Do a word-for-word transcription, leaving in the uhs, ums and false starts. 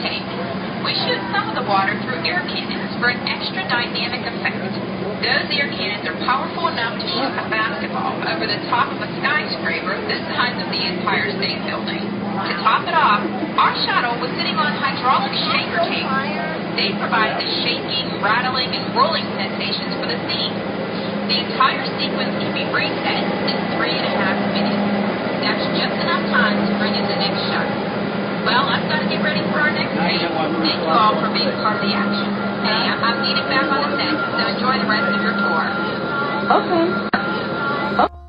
take. We shoot some of the water through air cannons for an extra dynamic effect. Those air cannons are powerful enough to shoot a basketball over the top of a skyscraper the size of the Empire State Building. To top it off, our shuttle was sitting on hydraulic shaker tanks. They provided the shaking, rattling, and rolling sensations for the scene. The entire sequence can be reset in three and a half minutes. That's just enough time to bring in the next shot. Well, I've got to get ready for our next scene. Thank you all for being part of the action. Hey, I'm, I'm needed back on the set, so enjoy the rest of your tour. Okay.